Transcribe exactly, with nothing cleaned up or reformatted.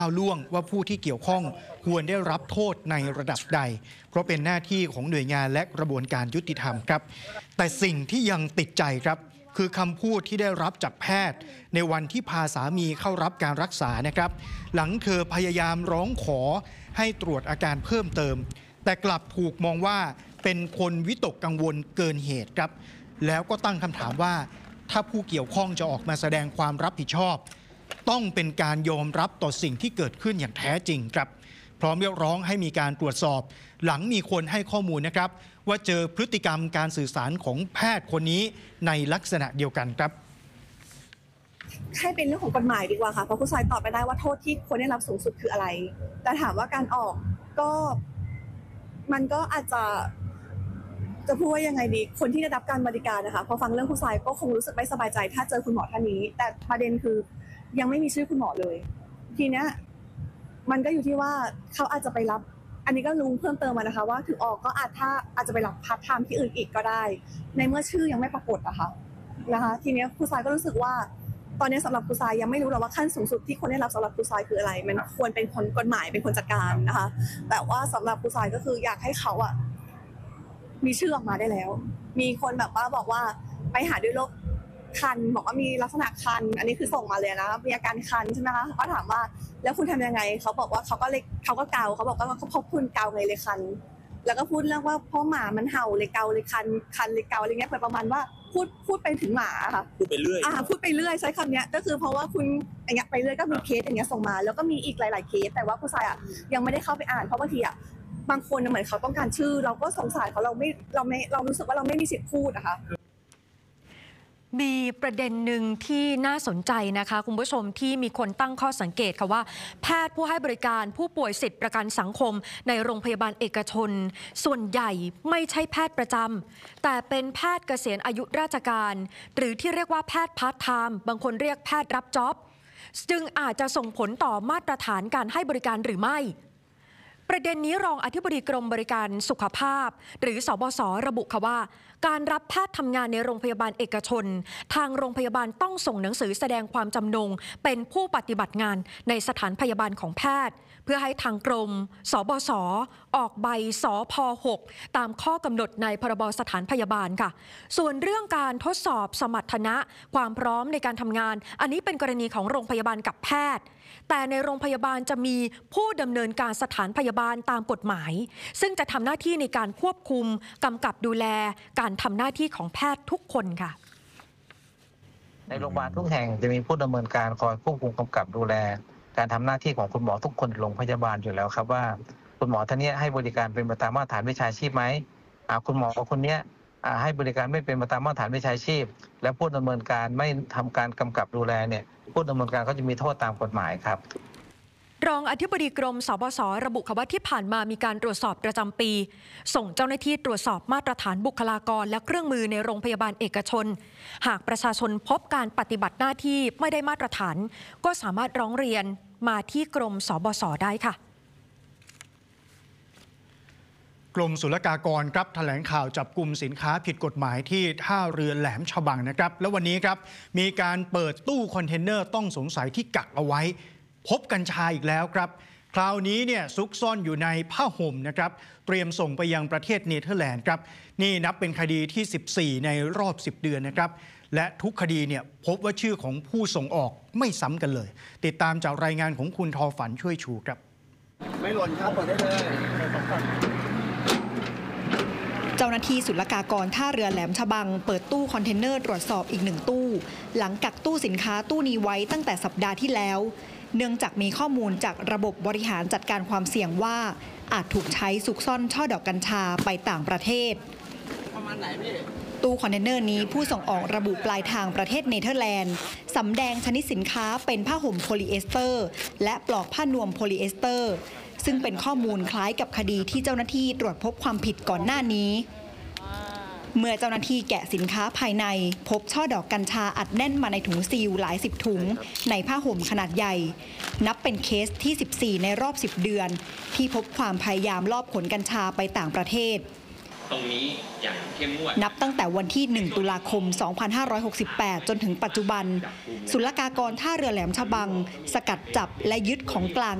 ก้าวล่วงว่าผู้ที่เกี่ยวข้องควรได้รับโทษในระดับใดเพราะเป็นหน้าที่ของหน่วยงานและกระบวนการยุติธรรมครับแต่สิ่งที่ยังติดใจครับคือคำพูดที่ได้รับจากแพทย์ในวันที่พาสามีเข้ารับการรักษานะครับหลังเธอพยายามร้องขอให้ตรวจอาการเพิ่มเติมแต่กลับถูกมองว่าเป็นคนวิตกกังวลเกินเหตุครับแล้วก็ตั้งคำถามว่าถ้าผู้เกี่ยวข้องจะออกมาแสดงความรับผิดชอบต้องเป็นการยอมรับต่อสิ่งที่เกิดขึ้นอย่างแท้จริงครับพร้อมเรียกร้องให้มีการตรวจสอบหลังมีคนให้ข้อมูลนะครับว่าเจอพฤติกรรมการสื่อสารของแพทย์คนนี้ในลักษณะเดียวกันครับให้เป็นเรื่องของกฎหมายดีกว่าค่ะเพราะผู้ชายตอบไปได้ว่าโทษที่ควรได้รับสูงสุดคืออะไรแต่ถามว่าการออกก็มันก็อาจจะจะพูดว่ายังไงดีคนที่ได้รับการบริการนะคะพอฟังเรื่องผู้ชายก็คงรู้สึกไม่สบายใจถ้าเจอคุณหมอท่านนี้แต่ประเด็นคือยังไม่มีชื่อคุณหมอเลยทีเนี้ยมันก็อยู่ที่ว่าเขาอาจจะไปรับอันนี้ก็รู้เพิ่มเติมมานะคะว่าถึงออกก็อาจถ้าอาจจะไปรับพาร์ทไทม์ที่อื่นอีกก็ได้ในเมื่อชื่อยังไม่ปรากฏนะคะนะคะทีเนี้ยผู้ชายก็รู้สึกว่าตอนนี้สำหรับผู้ชายยังไม่รู้หรอกว่าขั้นสูงสุดที่คนได้รับสำหรับผู้ชายคืออะไรมันควรเป็นคนกฎหมายเป็นคนจัดการนะคะแต่ว่าสำหรับผู้ชายก็คืออยากให้เขาอะมีชื่อออกมาได้แล้วมีคนแบบว่าบอกว่าไปหาด้วยโรคคันบอกว่ามีลักษณะคันอันนี้คือส่งมาเลยนะมีอาการคันใช่ไหมคะก็ถามว่าแล้วคุณทำยังไงเขาบอกว่าเขาก็เลยเขาก็เกาเขาบอกว่าเขาพบคุณเกาไงเลยคันแล้วก็พูดเรื่องว่าพ่อหมามันเห่าเลยเกาเลยคันคันเลยเกาอะไรเงี้ยประมาณว่าพูดพูดไปถึงหมาค่ะพูดไปเรื่อยอ่าพูดไปเรื่อยใช้คำนี้ก็คือเพราะว่าคุณอย่างเงี้ยไปเรื่อยก็มีเคสอย่างเงี้ยส่งมาแล้วก็มีอีกหลายๆเคสแต่ว่าผู้ชายอ่ะยังไม่ได้เข้าไปอ่านเพราะบางทีอ่ะบางคนเหมือนเขาต้องการชื่อเราก็สงสารเขาเราไม่เราไม่เรารู้สึกว่าเราไม่มีสิทธิ์พูดนะคะมีประเด็นหนึ่งที่น่าสนใจนะคะคุณผู้ชมที่มีคนตั้งข้อสังเกตค่ะว่าแพทย์ผู้ให้บริการผู้ป่วยสิทธิประกันสังคมในโรงพยาบาลเอกชนส่วนใหญ่ไม่ใช่แพทย์ประจำแต่เป็นแพทย์เกษียณอายุราชการหรือที่เรียกว่าแพทย์พาร์ทไทม์บางคนเรียกแพทย์รับจ็อบจึงอาจจะส่งผลต่อมาตรฐานการให้บริการหรือไม่ประเด็นนี้รองอธิบดีกรมบริการสุขภาพหรือสบศระบุค่ะว่าการรับแพทย์ทำงานในโรงพยาบาลเอกชนทางโรงพยาบาลต้องส่งหนังสือแสดงความจำนงเป็นผู้ปฏิบัติงานในสถานพยาบาลของแพทย์เพื่อให้ทางกรมสบศออกใบสพหกตามข้อกำหนดในพรบสถานพยาบาลค่ะส่วนเรื่องการทดสอบสมรรถนะความพร้อมในการทำงานอันนี้เป็นกรณีของโรงพยาบาลกับแพทย์แต่ในโรงพยาบาลจะมีผู้ดำเนินการสถานพยาบาลตามกฎหมายซึ่งจะทำหน้าที่ในการควบคุมกำกับดูแลการทำหน้าที่ของแพทย์ทุกคนค่ะในโรงพยาบาลทุกแห่งจะมีผู้ดำเนินการคอยควบคุมกำกับดูแลการทำหน้าที่ของคุณหมอทุกคนในโรงพยาบาลอยู่แล้วครับว่าคุณหมอท่านนี้ให้บริการเป็นไปตามมาตรฐานวิชาชีพไหมคุณหมอคนนี้ให้บริการไม่เป็นไปตามมาตรฐานวิชาชีพและผู้ดำเนินการไม่ทำการกำกับดูแลเนี่ยผู้ดำเนินการก็จะมีโทษตามกฎหมายครับรองอธิบดีกรมสบศระบุว่าที่ผ่านมามีการตรวจสอบประจำปีส่งเจ้าหน้าที่ตรวจสอบมาตรฐานบุคลากรและเครื่องมือในโรงพยาบาลเอกชนหากประชาชนพบการปฏิบัติหน้าที่ไม่ได้มาตรฐานก็สามารถร้องเรียนมาที่กรมสบศได้ค่ะกรมศุลกากรครับแถลงข่าวจับกุมสินค้าผิดกฎหมายที่ท่าเรือแหลมฉบังนะครับแล้ววันนี้ครับมีการเปิดตู้คอนเทนเนอร์ต้องสงสัยที่กักเอาไว้พบกัญชาอีกแล้วครับคราวนี้เนี่ยซุกซ่อนอยู่ในผ้าห่มนะครับเตรียมส่งไปยังประเทศเนเธอร์แลนด์ครับนี่นับเป็นคดีที่สิบสี่ในรอบสิบเดือนนะครับและทุกคดีเนี่ยพบว่าชื่อของผู้ส่งออกไม่ซ้ำกันเลยติดตามจากรายงานของคุณทอฝันช่วยชูครับไม่หล่นครับเปิดได้เลยเจ้าหน้าที่ศุลกากรท่าเรือแหลมฉบังเปิดตู้คอนเทนเนอร์ตรวจสอบอีกหนึ่งตู้หลังกักตู้สินค้าตู้นี้ไว้ตั้งแต่สัปดาห์ที่แล้วเนื่องจากมีข้อมูลจากระบบบริหารจัดการความเสี่ยงว่าอาจถูกใช้ซุกซ่อนช่อดอกกัญชาไปต่างประเทศประมาณไหนพี่ตู้คอนเทนเนอร์นี้ผู้ส่งออกระบุปลายทางประเทศเนเธอร์แลนด์สำแดงชนิดสินค้าเป็นผ้าห่มโพลีเอสเตอร์และปลอกผ้านวมโพลีเอสเตอร์ซึ่งเป็นข้อมูลคล้ายกับคดีที่เจ้าหน้าที่ตรวจพบความผิดก่อนหน้านี้เมื่อเจ้าหน้าที่แกะสินค้าภายในพบช่อดอกกัญชาอัดแน่นมาในถุงซีลหลายสิบถุงในผ้าห่มขนาดใหญ่นับเป็นเคสที่สิบสี่ในรอบสิบเดือนที่พบความพยายามลอบขนกัญชาไปต่างประเทศตรงนี้อย่างเข้มงวดนับตั้งแต่วันที่ หนึ่ง ตุลาคม สองพันห้าร้อยหกสิบแปด จนถึงปัจจุบันศุลกากรท่าเรือแหลมฉบัง สกัดจับและยึดของกลาง